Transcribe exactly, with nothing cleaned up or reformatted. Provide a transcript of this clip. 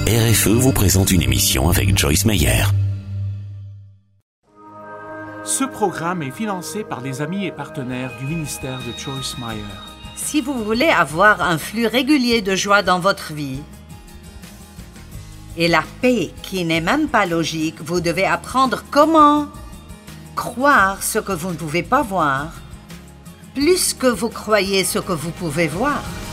R F E vous présente une émission avec Joyce Meyer. Ce programme est financé par les amis et partenaires du ministère de Joyce Meyer. Si vous voulez avoir un flux régulier de joie dans votre vie et la paix qui n'est même pas logique, vous devez apprendre comment croire ce que vous ne pouvez pas voir, plus que vous croyez ce que vous pouvez voir.